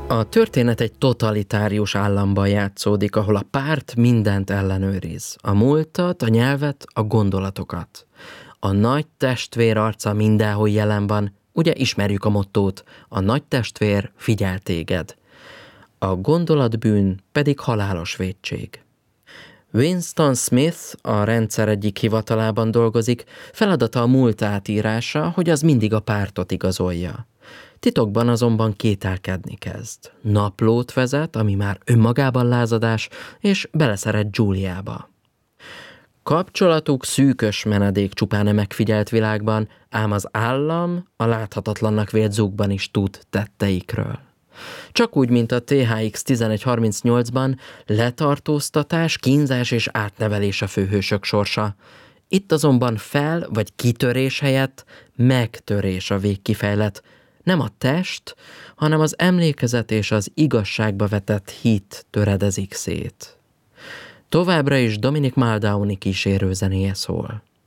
A történet egy totalitárius államban játszódik, ahol a párt mindent ellenőriz. A múltat, a nyelvet, a gondolatokat. A nagy testvér arca mindenhol jelen van, ugye ismerjük a mottót, a nagy testvér figyel téged. A gondolatbűn pedig halálos vétség. Winston Smith a rendszer egyik hivatalában dolgozik, feladata a múlt átírása, hogy az mindig a pártot igazolja. Titokban azonban kételkedni kezd. Naplót vezet, ami már önmagában lázadás, és beleszeret Juliába. Kapcsolatuk szűkös menedék csupán a megfigyelt világban, ám az állam a láthatatlannak vélt zugban is tud tetteikről. Csak úgy, mint a THX 1138-ban letartóztatás, kínzás és átnevelés a főhősök sorsa. Itt azonban vagy kitörés helyett megtörés a végkifejlet. Nem a test, hanem az emlékezet és az igazságba vetett hit töredezik szét. Továbbra is Dominic Muldowney kísérőzenéje szól.